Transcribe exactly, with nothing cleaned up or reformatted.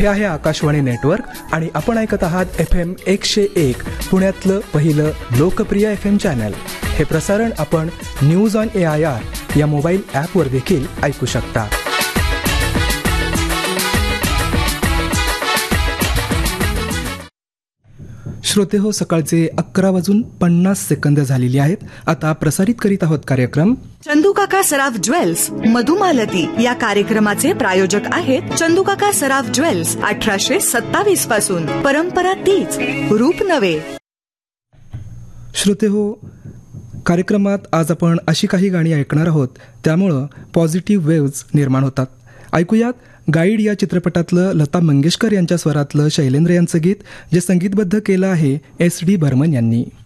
हे आहे आकाशवाणी नेटवर्क आणि आपण ऐकत आहात एफ एम एकशे एक पुण्यातलं पहिलं लोकप्रिय एफ एम चॅनल. हे प्रसारण आपण news on A I R या मोबाईल ॲपवर देखील ऐकू शकता. श्रोते हो, सकाळचे अकरा वाजून पन्नास सेकंद झालेली आहेत. आता प्रसारित करीत आहोत कार्यक्रम चंदूकाका सराफ ज्वेल्स मधुमालती. या कार्यक्रमाचे प्रायोजक आहेत चंदूकाका सराफ ज्वेल्स. अठराशे सत्तावीस पासून परंपरा तीच, रूप नवे. श्रोते हो, कार्यक्रमात आज आपण अशी काही गाणी ऐकणार आहोत त्यामुळं पॉझिटिव्ह वेव्ज निर्माण होतात. ऐकूयात गाईड या चित्रपटातलं लता मंगेशकर यांच्या स्वरातलं शैलेंद्र यांचं गीत, जे संगीतबद्ध केलं आहे एस डी बर्मन यांनी.